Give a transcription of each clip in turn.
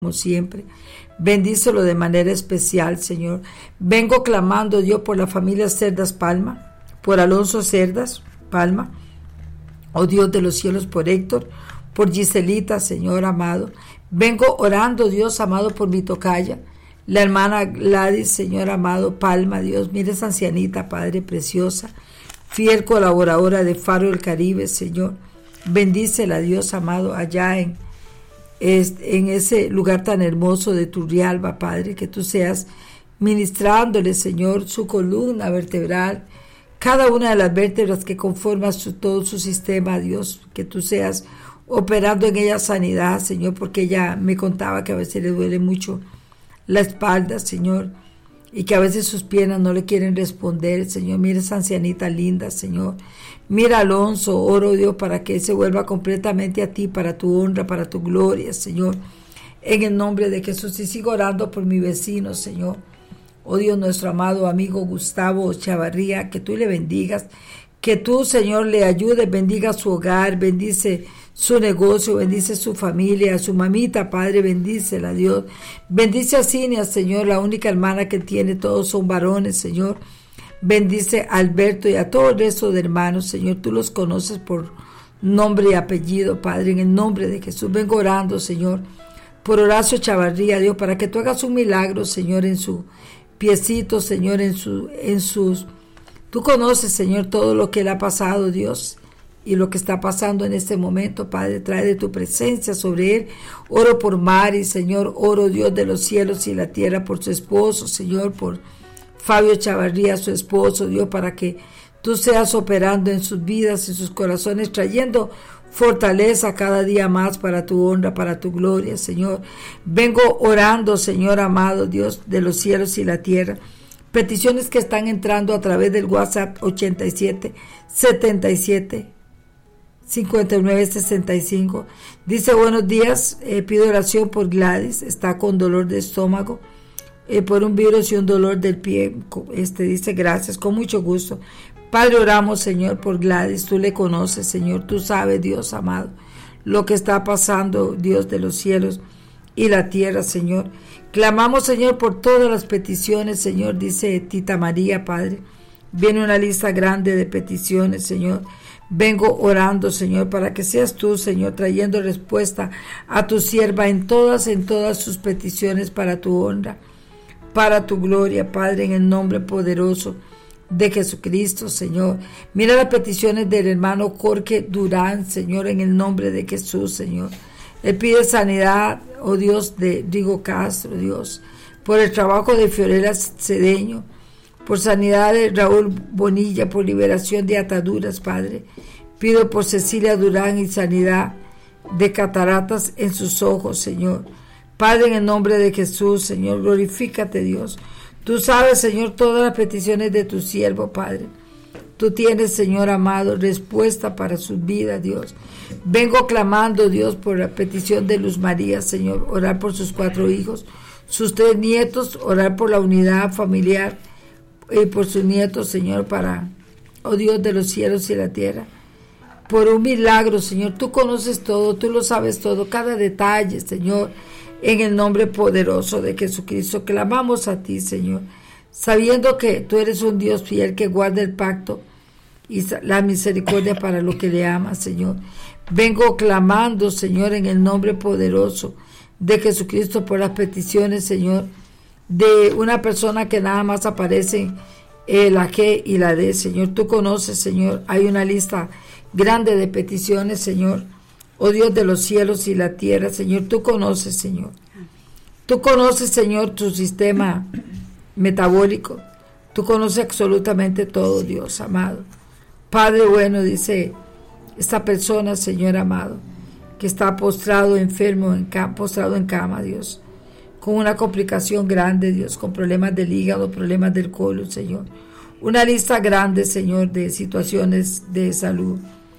como siempre. Bendícelo de manera especial, Señor. Vengo clamando, Dios, por la familia Cerdas Palma, por Alonso Cerdas Palma, oh Dios de los cielos, por Héctor, por Giselita, Señor amado. Vengo orando, Dios amado, por mi tocaya, la hermana Gladys, Señor amado, Palma, Dios. Mire esa ancianita, Padre preciosa, fiel colaboradora de Faro del Caribe, Señor. Bendícela, Dios amado, allá en ese lugar tan hermoso de Turrialba, Padre, que tú seas ministrándole, Señor, su columna vertebral, cada una de las vértebras que conforman todo su sistema, Dios, que tú seas operando en ella sanidad, Señor, porque ella me contaba que a veces le duele mucho la espalda, Señor, y que a veces sus piernas no le quieren responder, Señor. Mira esa ancianita linda, Señor. Mira a Alonso, oro, Dios, para que se vuelva completamente a ti, para tu honra, para tu gloria, Señor. En el nombre de Jesús, y sigo orando por mi vecino, Señor. Oh Dios, nuestro amado amigo Gustavo Chavarría, que tú le bendigas, que tú, Señor, le ayudes, bendiga su hogar, bendice su negocio, bendice su familia, su mamita, Padre, bendícela, Dios. Bendice a Cinia, Señor, la única hermana que tiene, todos son varones, Señor. Bendice a Alberto y a todo el resto de hermanos, Señor. Tú los conoces por nombre y apellido, Padre. En el nombre de Jesús vengo orando, Señor, por Horacio Chavarría, Dios, para que tú hagas un milagro, Señor, en su piecito, Señor, en sus... Tú conoces, Señor, todo lo que él ha pasado, Dios, y lo que está pasando en este momento, Padre. Trae de tu presencia sobre él. Oro por Mari, Señor. Oro, Dios de los cielos y la tierra, por su esposo, Señor, por Fabio Chavarría, su esposo, Dios, para que tú seas operando en sus vidas, en sus corazones, trayendo fortaleza cada día más para tu honra, para tu gloria, Señor. Vengo orando, Señor amado, Dios de los cielos y la tierra. Peticiones que están entrando a través del WhatsApp 87 77 59 65. Dice: buenos días, pido oración por Gladys, está con dolor de estómago, por un virus y un dolor del pie. Dice: gracias, con mucho gusto. Padre, oramos, Señor, por Gladys. Tú le conoces, Señor. Tú sabes, Dios amado, lo que está pasando, Dios de los cielos y la tierra, Señor. Clamamos, Señor, por todas las peticiones, Señor. Dice Tita María, Padre. Viene una lista grande de peticiones, Señor. Vengo orando, Señor, para que seas tú, Señor, trayendo respuesta a tu sierva en todas sus peticiones, para tu honra, para tu gloria, Padre, en el nombre poderoso de Jesucristo, Señor. Mira las peticiones del hermano Jorge Durán, Señor, en el nombre de Jesús, Señor. Él pide sanidad, oh Dios, de Rigo Castro, Dios, por el trabajo de Fiorella Cedeño, por sanidad de Raúl Bonilla, por liberación de ataduras, Padre. Pido por Cecilia Durán y sanidad de cataratas en sus ojos, Señor. Padre, en el nombre de Jesús, Señor, glorifícate, Dios. Tú sabes, Señor, todas las peticiones de tu siervo, Padre. Tú tienes, Señor amado, respuesta para sus vidas, Dios. Vengo clamando, Dios, por la petición de Luz María, Señor, orar por sus 4 hijos, sus 3 nietos, orar por la unidad familiar y por sus nietos, Señor, para, oh Dios de los cielos y la tierra, por un milagro, Señor. Tú conoces todo, tú lo sabes todo, cada detalle, Señor. En el nombre poderoso de Jesucristo, clamamos a ti, Señor, sabiendo que tú eres un Dios fiel que guarda el pacto y la misericordia para lo que le ama, Señor. Vengo clamando, Señor, en el nombre poderoso de Jesucristo por las peticiones, Señor, de una persona que nada más aparece la G y la D, Señor. Tú conoces, Señor, hay una lista grande de peticiones, Señor. Oh Dios de los cielos y la tierra, Señor, tú conoces, Señor. Tú conoces, Señor, tu sistema metabólico. Tú conoces absolutamente todo, Dios amado. Padre bueno, dice esta persona, Señor amado, que está postrado, enfermo, postrado en cama, Dios, con una complicación grande, Dios, con problemas del hígado, problemas del colon, Señor. Una lista grande, Señor, de situaciones de salud.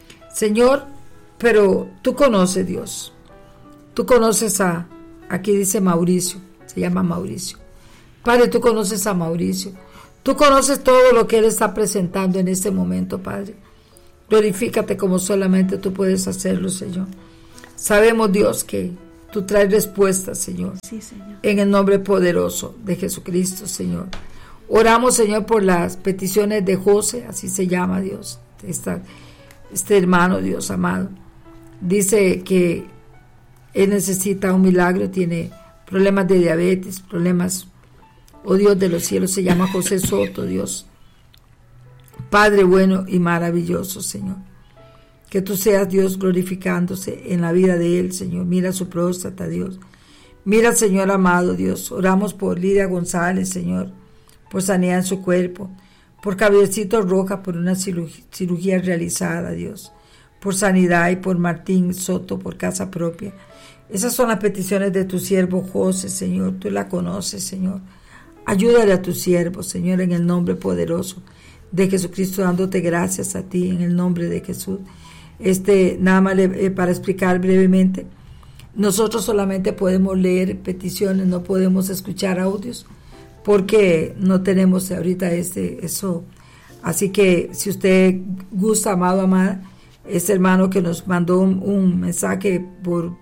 Señor, pero tú conoces, Dios. Tú conoces aquí dice Mauricio, se llama Mauricio. Padre, tú conoces a Mauricio. Tú conoces todo lo que él está presentando en este momento, Padre. Glorifícate como solamente tú puedes hacerlo, Señor. Sabemos, Dios, que tú traes respuestas, Señor. Sí, Señor. En el nombre poderoso de Jesucristo, Señor. Oramos, Señor, por las peticiones de José, así se llama, Dios, este hermano, Dios amado. Dice que él necesita un milagro, tiene problemas de diabetes, problemas, oh Dios de los cielos, se llama José Soto, Dios. Padre bueno y maravilloso, Señor. Que tú seas, Dios, glorificándose en la vida de él, Señor. Mira su próstata, Dios. Mira, Señor amado, Dios. Oramos por Lidia González, Señor, por sanidad en su cuerpo, por Cabecito Roja, por una cirugía realizada, Dios, por sanidad, y por Martín Soto, por casa propia. Esas son las peticiones de tu siervo José, Señor. Tú la conoces, Señor. Ayúdale a tu siervo, Señor, en el nombre poderoso de Jesucristo, dándote gracias a ti en el nombre de Jesús. Nada más para explicar brevemente, nosotros solamente podemos leer peticiones, no podemos escuchar audios, porque no tenemos ahorita eso. Así que si usted gusta, amado, amada, este hermano que nos mandó un mensaje por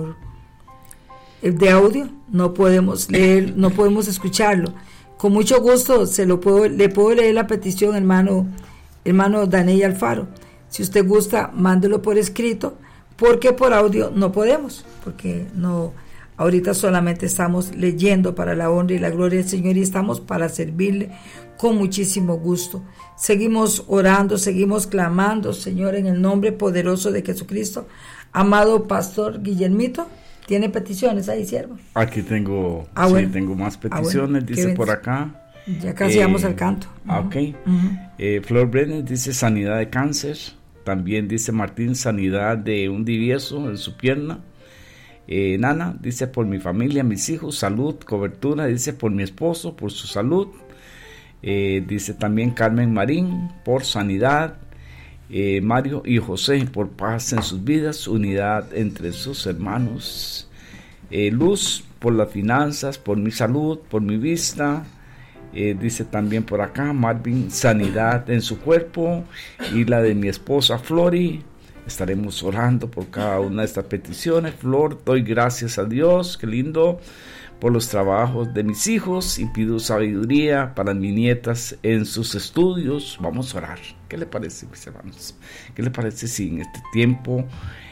de audio, no podemos leer, no podemos escucharlo. Con mucho gusto le puedo leer la petición, hermano Daney Alfaro. Si usted gusta, mándelo por escrito, porque por audio no podemos, porque no, ahorita solamente estamos leyendo para la honra y la gloria del Señor, y estamos para servirle con muchísimo gusto. Seguimos orando, seguimos clamando, Señor, en el nombre poderoso de Jesucristo. Amado Pastor Guillermito, ¿tiene peticiones ahí, siervo? Aquí tengo, bueno. Tengo más peticiones, dice por acá. Ya casi vamos al canto. Ok. Flor Brenner dice sanidad de cáncer. También dice Martín, sanidad de un divieso en su pierna. Nana dice por mi familia, mis hijos, salud, cobertura. Dice por mi esposo, por su salud. Dice también Carmen Marín por sanidad. Mario y José por paz en sus vidas, unidad entre sus hermanos. Luz por las finanzas, por mi salud, por mi vista. Dice también por acá Marvin, sanidad en su cuerpo, y la de mi esposa Flori. Estaremos orando por cada una de estas peticiones. Flor, doy gracias a Dios, qué lindo, por los trabajos de mis hijos, y pido sabiduría para mis nietas en sus estudios. Vamos a orar. ¿Qué le parece, mis hermanos? ¿Qué le parece si en este tiempo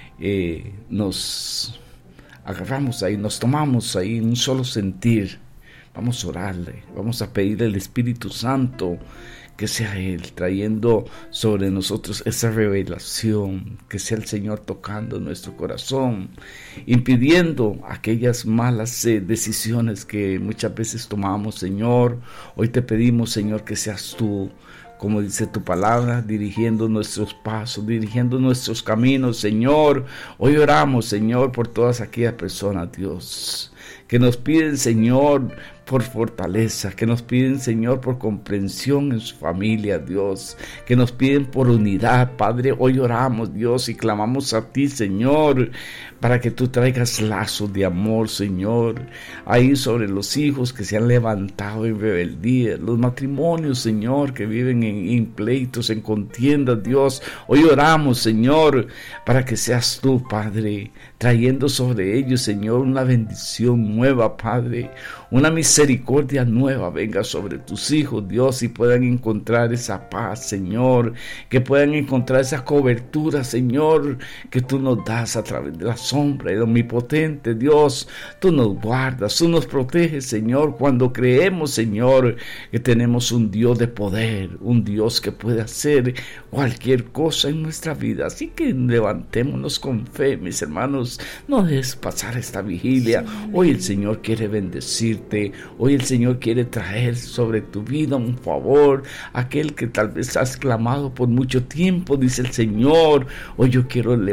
nos agarramos ahí, nos tomamos ahí en un solo sentir? Vamos a orarle, vamos a pedirle al Espíritu Santo que sea Él trayendo sobre nosotros esa revelación, que sea el Señor tocando nuestro corazón, impidiendo aquellas malas decisiones que muchas veces tomamos, Señor. Hoy te pedimos, Señor, que seas tú, como dice tu palabra, dirigiendo nuestros pasos, dirigiendo nuestros caminos, Señor. Hoy oramos, Señor, por todas aquellas personas, Dios, que nos piden, Señor, por fortaleza, que nos piden, Señor, por comprensión en su familia, Dios, que nos piden por unidad, Padre. Hoy oramos, Dios, y clamamos a ti, Señor, para que tú traigas lazos de amor, Señor, ahí sobre los hijos que se han levantado en rebeldía, los matrimonios, Señor, que viven en pleitos, en contiendas, Dios. Hoy oramos, Señor, para que seas tú, Padre, trayendo sobre ellos, Señor, una bendición nueva, Padre, una misericordia nueva venga sobre tus hijos, Dios, y puedan encontrar esa paz, Señor, que puedan encontrar esa cobertura, Señor, que tú nos das a través de la sombra del omnipotente, Dios. Tú nos guardas, tú nos proteges, Señor, cuando creemos, Señor, que tenemos un Dios de poder, un Dios que puede hacer cualquier cosa en nuestra vida. Así que levantémonos con fe, mis hermanos, no dejes pasar esta vigilia. Hoy el Señor quiere bendecirte, hoy el Señor quiere traer sobre tu vida un favor, aquel que tal vez has clamado por mucho tiempo, dice el Señor. Hoy yo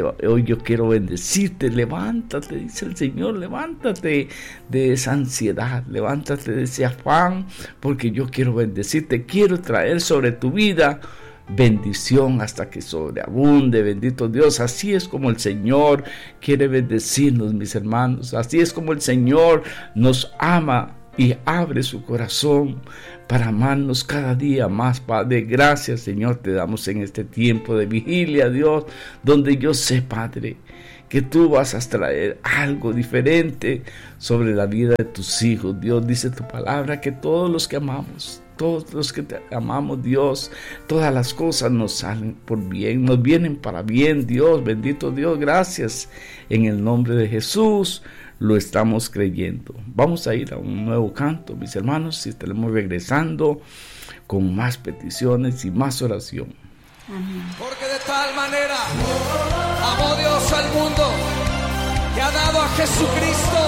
quiero bendecirte. Levántate, dice el Señor, levántate de esa ansiedad, levántate de ese afán, porque yo quiero bendecirte, quiero traer sobre tu vida bendición hasta que sobreabunde, bendito Dios. Así es como el Señor quiere bendecirnos, mis hermanos. Así es como el Señor nos ama y abre su corazón para amarnos cada día más, Padre. Gracias, Señor, te damos en este tiempo de vigilia, Dios, donde yo sé, Padre, que tú vas a traer algo diferente sobre la vida de tus hijos. Dios dice tu palabra que todos los que amamos, todos los que te amamos, Dios, todas las cosas nos salen por bien, nos vienen para bien, Dios, bendito Dios, gracias. En el nombre de Jesús lo estamos creyendo. Vamos a ir a un nuevo canto, mis hermanos, y estaremos regresando con más peticiones y más oración. Amén. Porque de tal manera amó Dios al mundo que ha dado a Jesucristo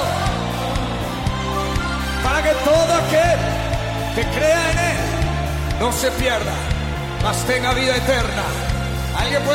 para que todo aquel que crea en Él no se pierda, mas tenga vida eterna. ¿Alguien puede